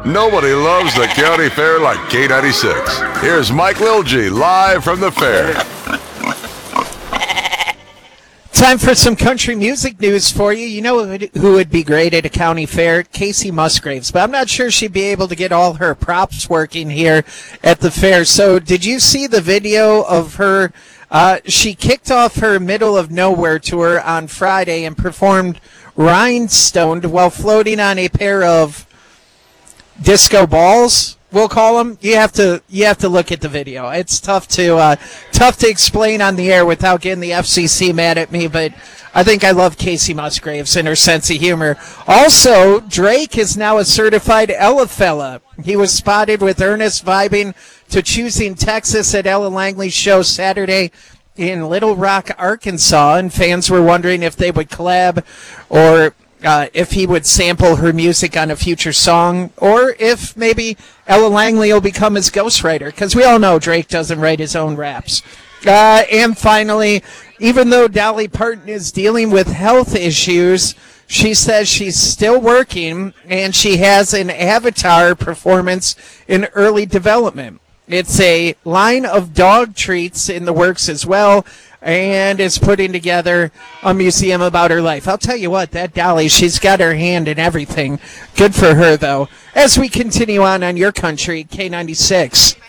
Nobody loves the county fair like K96. Here's Mike Lilgy live from the fair. Time for some country music news for you. You know who would be great at a county fair? Casey Musgraves. But I'm not sure she'd be able to get all her props working here at the fair. So did you see the video of her? She kicked off her Middle of Nowhere tour on Friday and performed Rhinestoned while floating on a pair of disco balls, we'll call them. You have to look at the video. It's tough to explain on the air without getting the FCC mad at me, but I think I love Casey Musgraves and her sense of humor. Also, Drake is now a certified Ella fella. He was spotted with Ernest vibing to Choosing Texas at Ella Langley's show Saturday in Little Rock, Arkansas, and fans were wondering if they would collab or if he would sample her music on a future song, or if maybe Ella Langley will become his ghostwriter, because we all know Drake doesn't write his own raps. And finally, even though Dolly Parton is dealing with health issues, she says she's still working, and she has an Avatar performance in early development. It's a line of dog treats in the works as well, and is putting together a museum about her life. I'll tell you what, that Dolly, she's got her hand in everything. Good for her, though. As we continue on your country, K96.